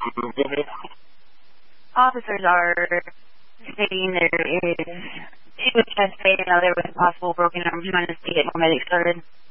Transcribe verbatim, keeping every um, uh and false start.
Officers are stating there is two with chest pain, and now there was a possible broken arm. Trying to get more medics started.